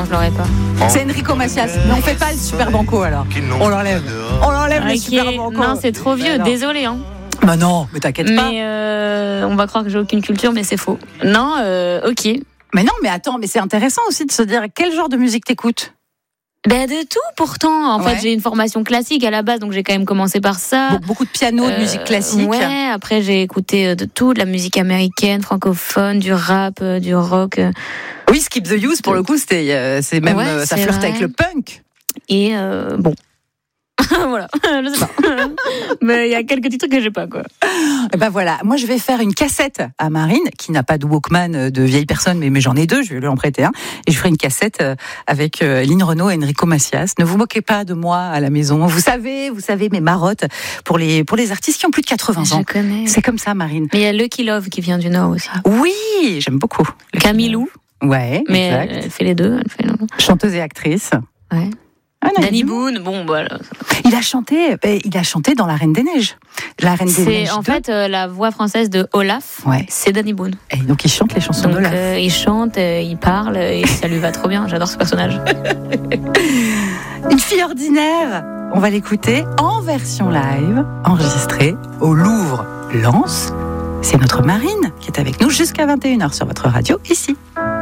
je l'aurais pas. C'est Enrico Macias. Mais on fait pas le Super Banco alors. On l'enlève. On l'enlève le Super Banco. Non, c'est trop vieux. Désolé. Hein. Bah non, mais t'inquiète pas. Mais on va croire que j'ai aucune culture, mais c'est faux. Non, ok. Mais non, mais attends, mais c'est intéressant aussi de se dire quel genre de musique t'écoutes. Ben de tout pourtant. En fait, j'ai une formation classique à la base, donc j'ai quand même commencé par ça. Beaucoup de piano, de musique classique. Ouais, après j'ai écouté de tout, de la musique américaine, francophone, du rap, du rock. Oui, Skip the Use, pour le coup, c'est même ça flirte avec le punk. Et bon. Voilà, je sais pas. Mais il y a quelques petits trucs que j'ai pas, quoi. Ben voilà, moi je vais faire une cassette à Marine, qui n'a pas de Walkman de vieille personne, mais j'en ai deux, je vais lui en prêter un. Et je ferai une cassette avec Lynn Renaud et Enrico Macias. Ne vous moquez pas de moi à la maison. Vous savez mes marottes pour les artistes qui ont plus de 80 ans. Je connais. C'est comme ça, Marine. Mais il y a Lucky Love qui vient du Nord aussi. Oui, j'aime beaucoup. Camilou. Ouais, mais exact. elle fait les deux. Chanteuse et actrice. Ouais. Danny Boone, bon voilà. Il a chanté dans La Reine des Neiges. La Reine des Neiges. C'est en fait la voix française de Olaf. Ouais. C'est Danny Boone. Et donc il chante les chansons d'Olaf. Il chante, il parle et ça lui va trop bien. J'adore ce personnage. Une fille ordinaire. On va l'écouter en version live, enregistrée au Louvre Lens. C'est notre Marine qui est avec nous jusqu'à 21h sur votre radio ici.